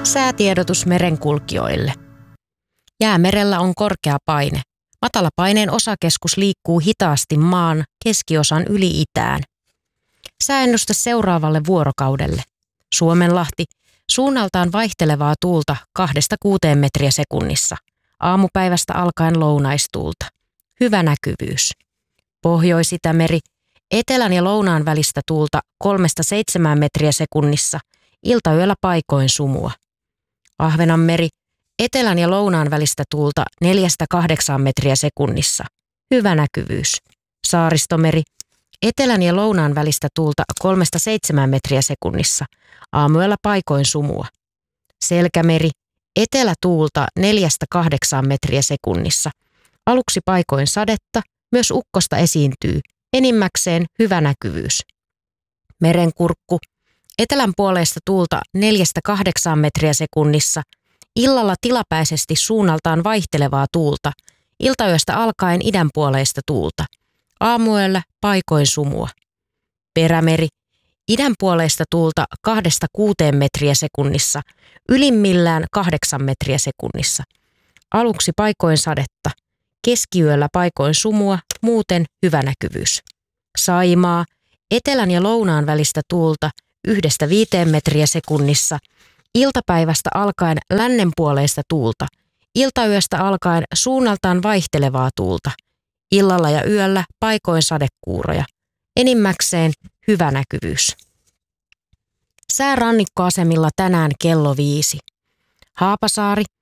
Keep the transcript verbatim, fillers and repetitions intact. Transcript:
Säätiedotus merenkulkijoille. Jäämerellä on korkea paine. Matalapaineen osakeskus liikkuu hitaasti maan keskiosan yli itään. Sääennuste seuraavalle vuorokaudelle. Suomenlahti, suunnaltaan vaihtelevaa tuulta kahdesta kuuteen metriä sekunnissa. Aamupäivästä alkaen lounaistuulta. Hyvä näkyvyys. Pohjois-Itämeri, etelän ja lounaan välistä tuulta kolmesta seitsemään metriä sekunnissa. Iltayöllä paikoin sumua. Ahvenanmeri, etelän ja lounaan välistä tuulta neljästä kahdeksaan metriä sekunnissa. Hyvä näkyvyys. Saaristomeri, etelän ja lounaan välistä tuulta kolmesta seitsemään metriä sekunnissa. Aamuyöllä paikoin sumua. Selkämeri, etelätuulta neljästä kahdeksaan metriä sekunnissa. Aluksi paikoin sadetta, myös ukkosta esiintyy. Enimmäkseen hyvä näkyvyys. Merenkurkku, etelän puoleista tuulta neljästä kahdeksaan metriä sekunnissa. Illalla tilapäisesti suunnaltaan vaihtelevaa tuulta. Iltayöstä alkaen idän puoleista tuulta. Aamuyöllä paikoin sumua. Perämeri, idän puoleista tuulta kahdesta kuuteen metriä sekunnissa. Ylimmillään kahdeksan metriä sekunnissa. Aluksi paikoin sadetta. Keskiyöllä paikoin sumua, muuten hyvä näkyvyys. Saimaa, etelän ja lounaan välistä tuulta yhdestä viiteen metriä sekunnissa. Iltapäivästä alkaen lännenpuoleista tuulta. Iltayöstä alkaen suunnaltaan vaihtelevaa tuulta. Illalla ja yöllä paikoin sadekuuroja. Enimmäkseen hyvä näkyvyys. Sää rannikkoasemilla tänään kello viisi. Haapasaari,